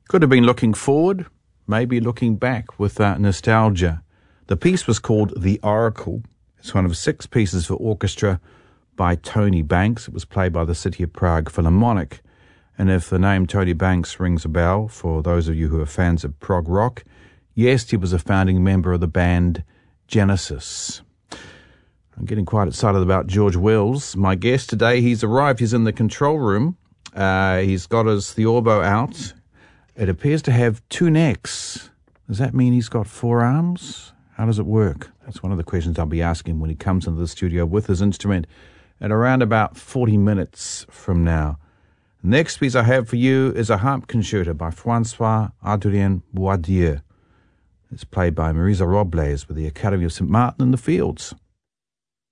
Could have been looking forward, maybe looking back with nostalgia. The piece was called The Oracle. It's one of 6 pieces for orchestra by Tony Banks. It was played by the City of Prague Philharmonic. And if the name Tony Banks rings a bell for those of you who are fans of prog rock, yes, he was a founding member of the band Genesis. I'm getting quite excited about George Wills. My guest today, he's arrived. He's in the control room. He's got his theorbo out. It appears to have 2 necks. Does that mean he's got 4 arms? How does it work? That's one of the questions I'll be asking when he comes into the studio with his instrument at around about 40 minutes from now. The next piece I have for you is a harp concerto by François-Adrien Boidieu. It's played by Marisa Robles with the Academy of St. Martin in the Fields.